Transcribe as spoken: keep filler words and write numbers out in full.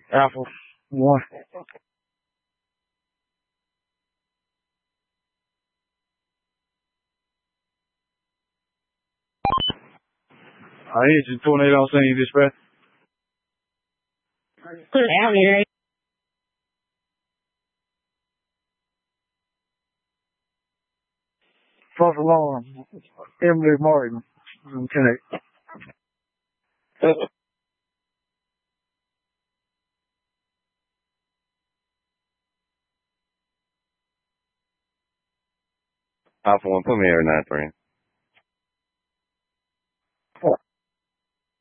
Alpha one. I need you, Tornado. I'm sending you dispatch. False alarm. Emily Martin. Lieutenant. Alpha one, put me here at nine three.